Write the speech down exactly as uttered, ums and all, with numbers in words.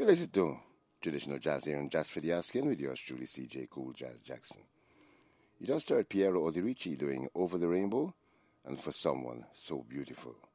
You listen to traditional jazz here and Jazz for the Asking with yours truly, C J Cool Jazz Jackson. You just heard Piero Odirici doing Over the Rainbow and For Someone So Beautiful.